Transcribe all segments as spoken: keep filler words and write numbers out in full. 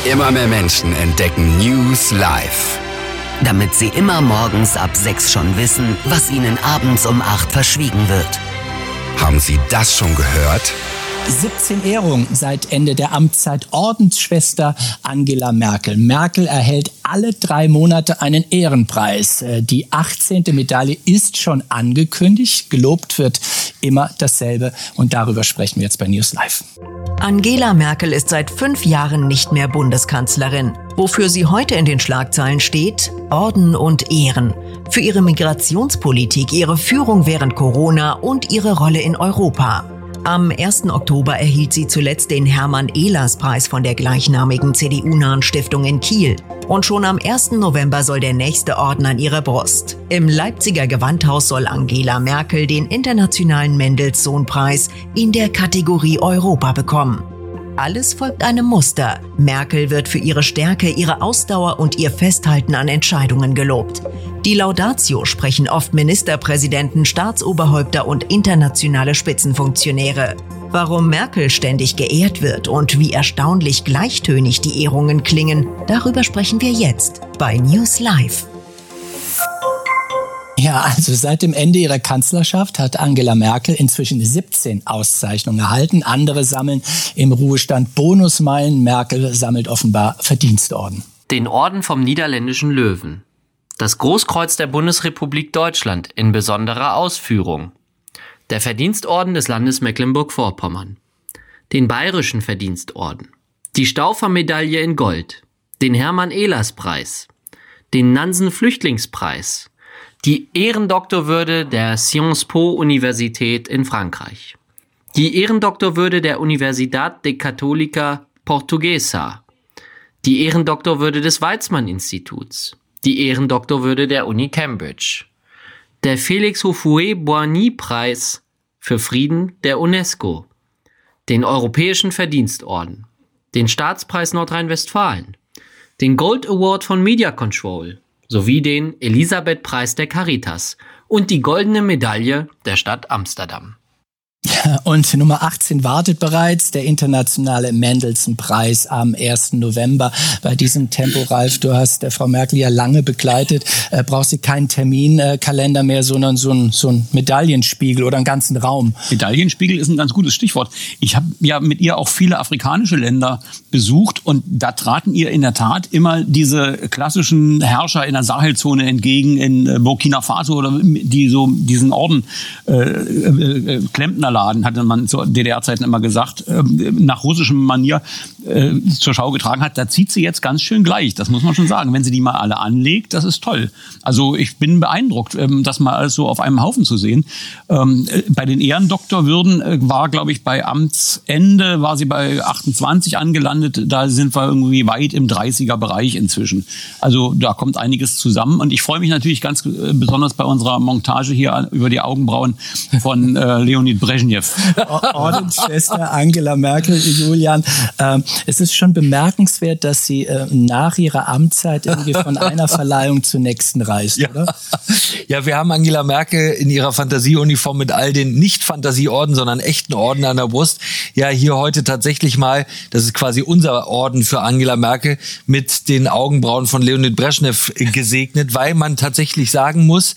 Immer mehr Menschen entdecken News Live. Damit sie immer morgens ab sechs schon wissen, was ihnen abends um acht verschwiegen wird. Haben Sie das schon gehört? siebzehn Ehrungen seit Ende der Amtszeit Ordensschwester Angela Merkel. Merkel erhält alle drei Monate einen Ehrenpreis. Die achtzehnte Medaille ist schon angekündigt. Gelobt wird immer dasselbe. Und darüber sprechen wir jetzt bei News Live. Angela Merkel ist seit fünf Jahren nicht mehr Bundeskanzlerin. Wofür sie heute in den Schlagzeilen steht? Orden und Ehren. Für ihre Migrationspolitik, ihre Führung während Corona und ihre Rolle in Europa. Am ersten Oktober erhielt sie zuletzt den Hermann-Ehlers-Preis von der gleichnamigen C D U-nahen Stiftung in Kiel. Und schon am ersten November soll der nächste Orden an ihre Brust. Im Leipziger Gewandhaus soll Angela Merkel den internationalen Mendelssohn-Preis in der Kategorie Europa bekommen. Alles folgt einem Muster. Merkel wird für ihre Stärke, ihre Ausdauer und ihr Festhalten an Entscheidungen gelobt. Die Laudatio sprechen oft Ministerpräsidenten, Staatsoberhäupter und internationale Spitzenfunktionäre. Warum Merkel ständig geehrt wird und wie erstaunlich gleichtönig die Ehrungen klingen, darüber sprechen wir jetzt bei News Live. Ja, also seit dem Ende ihrer Kanzlerschaft hat Angela Merkel inzwischen siebzehn Auszeichnungen erhalten. Andere sammeln im Ruhestand Bonusmeilen. Merkel sammelt offenbar Verdienstorden. Den Orden vom Niederländischen Löwen. Das Großkreuz der Bundesrepublik Deutschland in besonderer Ausführung. Der Verdienstorden des Landes Mecklenburg-Vorpommern. Den Bayerischen Verdienstorden. Die Stauffer-Medaille in Gold. Den Hermann-Ehlers-Preis. Den Nansen-Flüchtlingspreis. Die Ehrendoktorwürde der Sciences Po Universität in Frankreich. Die Ehrendoktorwürde der Universidad de Católica Portuguesa. Die Ehrendoktorwürde des Weizmann-Instituts. Die Ehrendoktorwürde der Uni Cambridge. Der Félix Houphouët-Boigny-Preis für Frieden der UNESCO. Den Europäischen Verdienstorden. Den Staatspreis Nordrhein-Westfalen. Den Gold Award von Media Control. Sowie den Elisabeth-Preis der Caritas und die Goldene Medaille der Stadt Amsterdam. Und Nummer achtzehn wartet bereits, der internationale Mendelssohn-Preis am ersten November. Bei diesem Tempo, Ralf, du hast der Frau Merkel ja lange begleitet, äh, braucht sie keinen Terminkalender mehr, sondern so ein, so ein Medaillenspiegel oder einen ganzen Raum. Medaillenspiegel ist ein ganz gutes Stichwort. Ich habe ja mit ihr auch viele afrikanische Länder besucht und da traten ihr in der Tat immer diese klassischen Herrscher in der Sahelzone entgegen, in Burkina Faso, oder die so diesen Orden äh, äh, Klempner Laden, hatte man zu D D R-Zeiten immer gesagt, nach russischem Manier äh, zur Schau getragen hat, da zieht sie jetzt ganz schön gleich. Das muss man schon sagen. Wenn sie die mal alle anlegt, das ist toll. Also ich bin beeindruckt, ähm, das mal alles so auf einem Haufen zu sehen. Ähm, bei den Ehrendoktorwürden äh, war, glaube ich, bei Amtsende war sie bei achtundzwanzig angelandet. Da sind wir irgendwie weit im dreißiger-Bereich inzwischen. Also da kommt einiges zusammen. Und ich freue mich natürlich ganz äh, besonders bei unserer Montage hier über die Augenbrauen von äh, Leonid Brezhnev. Ordensschwester Angela Merkel, Julian. Ähm, es ist schon bemerkenswert, dass sie äh, nach ihrer Amtszeit irgendwie von einer Verleihung zur nächsten reist, ja. oder? Ja, wir haben Angela Merkel in ihrer Fantasieuniform mit all den nicht Fantasieorden, sondern echten Orden an der Brust. Ja, hier heute tatsächlich mal, das ist quasi unser Orden für Angela Merkel, mit den Augenbrauen von Leonid Brezhnev gesegnet, weil man tatsächlich sagen muss,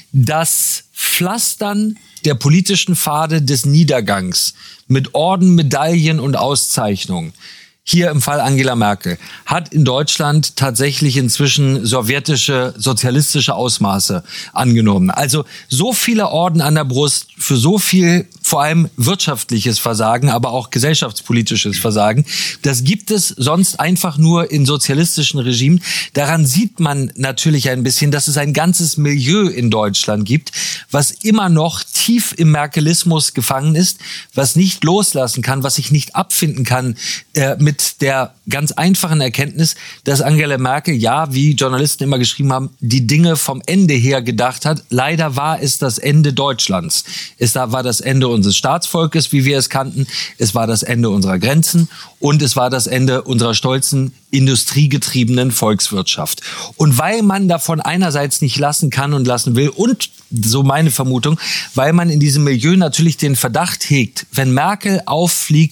dass Pflastern der politischen Pfade des Niedergangs mit Orden, Medaillen und Auszeichnungen, hier im Fall Angela Merkel, hat in Deutschland tatsächlich inzwischen sowjetische, sozialistische Ausmaße angenommen. Also so viele Orden an der Brust für so viel, vor allem wirtschaftliches Versagen, aber auch gesellschaftspolitisches Versagen. Das gibt es sonst einfach nur in sozialistischen Regimen. Daran sieht man natürlich ein bisschen, dass es ein ganzes Milieu in Deutschland gibt, was immer noch tief im Merkelismus gefangen ist, was nicht loslassen kann, was sich nicht abfinden kann äh, mit der ganz einfachen Erkenntnis, dass Angela Merkel, ja, wie Journalisten immer geschrieben haben, die Dinge vom Ende her gedacht hat. Leider war es das Ende Deutschlands. Es war das Ende unseres Staatsvolkes, wie wir es kannten. Es war das Ende unserer Grenzen und es war das Ende unserer stolzen, industriegetriebenen Volkswirtschaft. Und weil man davon einerseits nicht lassen kann und lassen will und, so meine Vermutung, weil man in diesem Milieu natürlich den Verdacht hegt, wenn Merkel auffliegt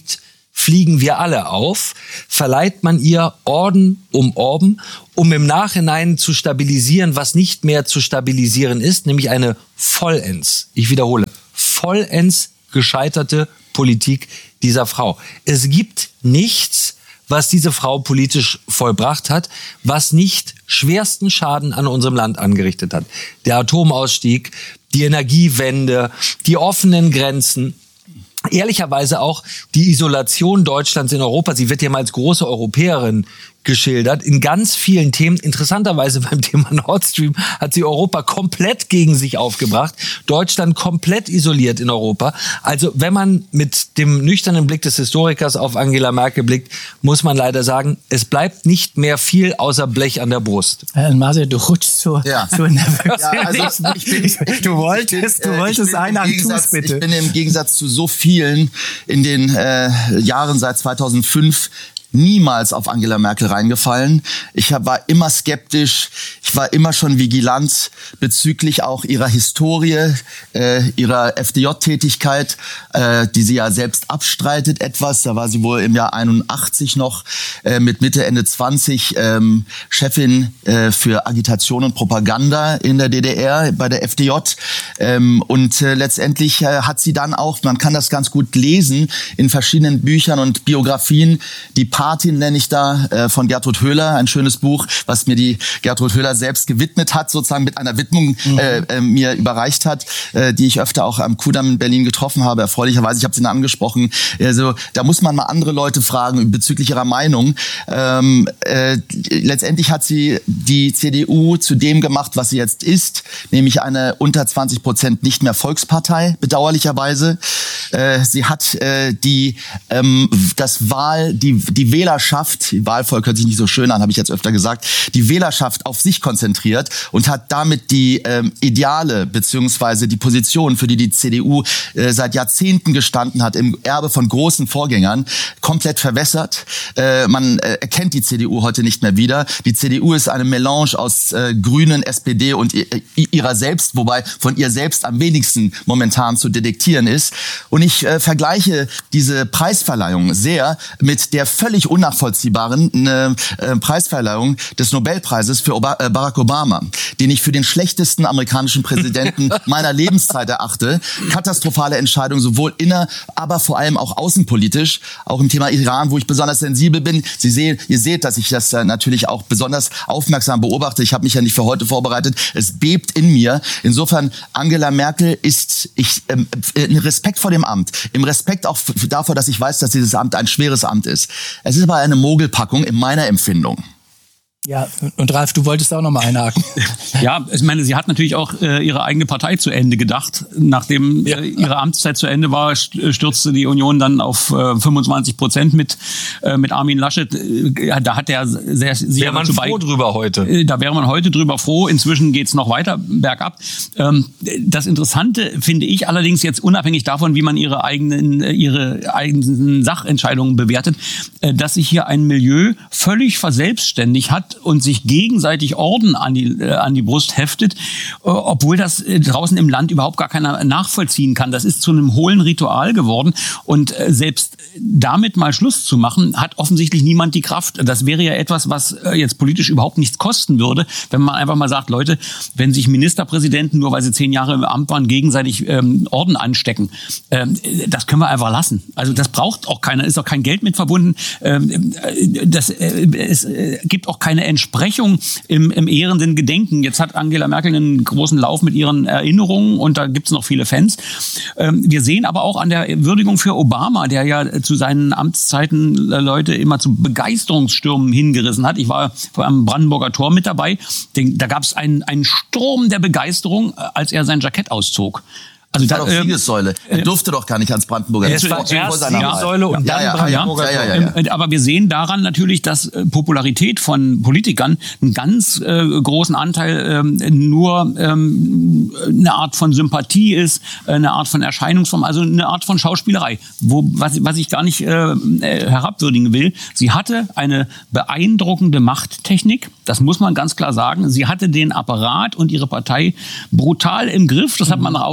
fliegen wir alle auf, verleiht man ihr Orden um Orden, um im Nachhinein zu stabilisieren, was nicht mehr zu stabilisieren ist, nämlich eine vollends, ich wiederhole, vollends gescheiterte Politik dieser Frau. Es gibt nichts, was diese Frau politisch vollbracht hat, was nicht schwersten Schaden an unserem Land angerichtet hat. Der Atomausstieg, die Energiewende, die offenen Grenzen, ehrlicherweise auch die Isolation Deutschlands in Europa. Sie wird ja mal als große Europäerin geschildert, in ganz vielen Themen. Interessanterweise beim Thema Nord Stream hat sie Europa komplett gegen sich aufgebracht, Deutschland komplett isoliert in Europa. Also wenn man mit dem nüchternen Blick des Historikers auf Angela Merkel blickt, muss man leider sagen, es bleibt nicht mehr viel außer Blech an der Brust. Herr Maser, du rutschst so, ja. so nervös. Ja, also ich bin, du wolltest, ich bin, du wolltest einen Antus, bitte. Ich bin im Gegensatz zu so vielen in den äh, Jahren seit zweitausendfünf niemals auf Angela Merkel reingefallen. Ich war immer skeptisch, ich war immer schon vigilant bezüglich auch ihrer Historie, äh, ihrer F D J-Tätigkeit, äh, die sie ja selbst abstreitet etwas. Da war sie wohl im Jahr einundachtzig noch äh, mit Mitte, Ende zwanzig ähm, Chefin äh, für Agitation und Propaganda in der D D R bei der F D J. Ähm, und äh, letztendlich äh, hat sie dann auch, man kann das ganz gut lesen, in verschiedenen Büchern und Biografien, die Patin nenne ich da, äh, von Gertrud Höhler, ein schönes Buch, was mir die Gertrud Höhler selbst gewidmet hat, sozusagen mit einer Widmung mhm. äh, äh, mir überreicht hat, äh, die ich öfter auch am Kudamm in Berlin getroffen habe, erfreulicherweise, ich habe sie angesprochen. Also da muss man mal andere Leute fragen bezüglich ihrer Meinung. Ähm, äh, letztendlich hat sie die C D U zu dem gemacht, was sie jetzt ist, nämlich eine unter zwanzig Prozent nicht mehr Volkspartei, bedauerlicherweise. Äh, sie hat äh, die ähm, das Wahl, die die Wählerschaft, die Wahlvolk hört sich nicht so schön an, habe ich jetzt öfter gesagt, die Wählerschaft auf sich konzentriert und hat damit die ähm, Ideale beziehungsweise die Position, für die die C D U äh, seit Jahrzehnten gestanden hat, im Erbe von großen Vorgängern, komplett verwässert. Äh, man äh, erkennt die C D U heute nicht mehr wieder. Die C D U ist eine Melange aus äh, Grünen, S P D und ihrer selbst, wobei von ihr selbst am wenigsten momentan zu detektieren ist. Und ich äh, vergleiche diese Preisverleihung sehr mit der völlig unnachvollziehbaren äh, Preisverleihung des Nobelpreises für Oba- äh, Barack Obama, den ich für den schlechtesten amerikanischen Präsidenten meiner Lebenszeit erachte. Katastrophale Entscheidung, sowohl inner, aber vor allem auch außenpolitisch, auch im Thema Iran, wo ich besonders sensibel bin. Sie sehen, ihr seht, dass ich das äh, natürlich auch besonders aufmerksam beobachte. Ich habe mich ja nicht für heute vorbereitet. Es bebt in mir. Insofern, Angela Merkel ist ich ähm, äh, Respekt vor dem Amt, im Respekt auch f- davor, dass ich weiß, dass dieses Amt ein schweres Amt ist. Es ist aber eine Mogelpackung in meiner Empfindung. Ja, und Ralf, du wolltest auch noch mal einhaken. Ja, ich meine, sie hat natürlich auch äh, ihre eigene Partei zu Ende gedacht. Nachdem äh, ihre Amtszeit zu Ende war, stürzte die Union dann auf äh, fünfundzwanzig Prozent mit äh, mit Armin Laschet. Äh, da hat er sehr sicher wäre man froh drüber heute. Äh, da wäre man heute drüber froh. Inzwischen geht's noch weiter bergab. Ähm, das Interessante finde ich allerdings jetzt unabhängig davon, wie man ihre eigenen äh, ihre eigenen Sachentscheidungen bewertet, äh, dass sich hier ein Milieu völlig verselbstständigt hat und sich gegenseitig Orden an die äh, an die Brust heftet, äh, obwohl das äh, draußen im Land überhaupt gar keiner nachvollziehen kann. Das ist zu einem hohlen Ritual geworden und äh, selbst damit mal Schluss zu machen, hat offensichtlich niemand die Kraft. Das wäre ja etwas, was äh, jetzt politisch überhaupt nichts kosten würde, wenn man einfach mal sagt, Leute, wenn sich Ministerpräsidenten, nur weil sie zehn Jahre im Amt waren, gegenseitig ähm, Orden anstecken, ähm, das können wir einfach lassen. Also das braucht auch keiner, ist auch kein Geld mit verbunden. Ähm, das, äh, es äh, gibt auch keine Entsprechung im, im ehrenden Gedenken. Jetzt hat Angela Merkel einen großen Lauf mit ihren Erinnerungen und da gibt's noch viele Fans. Ähm, wir sehen aber auch an der Würdigung für Obama, der ja zu seinen Amtszeiten äh, Leute immer zu Begeisterungsstürmen hingerissen hat. Ich war vor einem Brandenburger Tor mit dabei. Den, da gab's einen, einen Sturm der Begeisterung, als er sein Jackett auszog. Also das war da, doch Siegessäule. Er äh, durfte doch gar nicht ans Brandenburger Es Tor. war erst Siegessäule und ja, dann ja, Brandenburger ja, ja, ja, ja. Aber wir sehen daran natürlich, dass äh, Popularität von Politikern einen ganz äh, großen Anteil ähm, nur ähm, eine Art von Sympathie ist, äh, eine Art von Erscheinungsform, also eine Art von Schauspielerei, wo was, was ich gar nicht äh, herabwürdigen will. Sie hatte eine beeindruckende Machttechnik, das muss man ganz klar sagen. Sie hatte den Apparat und ihre Partei brutal im Griff, das hat man nach außen nicht gesehen.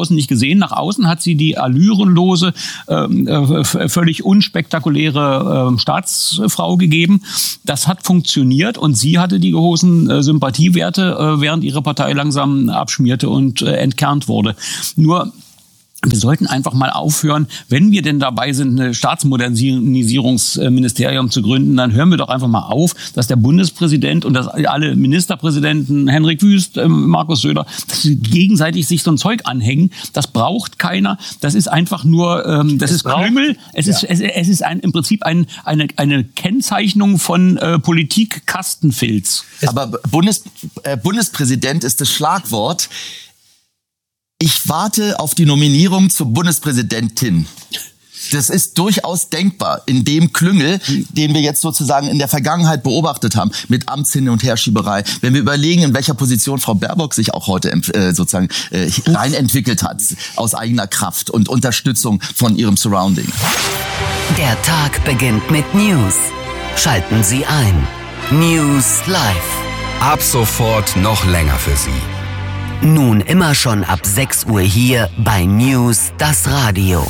gesehen, nach außen hat sie die allürenlose, äh, völlig unspektakuläre äh, Staatsfrau gegeben. Das hat funktioniert und sie hatte die großen äh, Sympathiewerte, äh, während ihre Partei langsam abschmierte und äh, entkernt wurde. Nur wir sollten einfach mal aufhören, wenn wir denn dabei sind, ein Staatsmodernisierungsministerium zu gründen, dann hören wir doch einfach mal auf, dass der Bundespräsident und dass alle Ministerpräsidenten, Henrik Wüst, Markus Söder, dass sie gegenseitig sich so ein Zeug anhängen. Das braucht keiner. Das ist einfach nur, ähm, das es ist Klüngel. Es ja. ist, es, es ist ein, im Prinzip ein, eine, eine Kennzeichnung von äh, Politik-Kastenfilz. Aber Bundes, äh, Bundespräsident ist das Schlagwort. Ich warte auf die Nominierung zur Bundespräsidentin. Das ist durchaus denkbar in dem Klüngel, den wir jetzt sozusagen in der Vergangenheit beobachtet haben, mit Amtshin- und Herschieberei. Wenn wir überlegen, in welcher Position Frau Baerbock sich auch heute äh, sozusagen äh, rein entwickelt hat, aus eigener Kraft und Unterstützung von ihrem Surrounding. Der Tag beginnt mit News. Schalten Sie ein. News Live. Ab sofort noch länger für Sie. Nun immer schon ab sechs Uhr hier bei News, das Radio.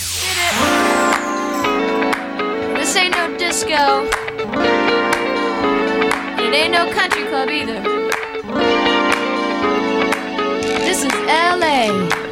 This ain't no disco. It ain't no country club either. This is L A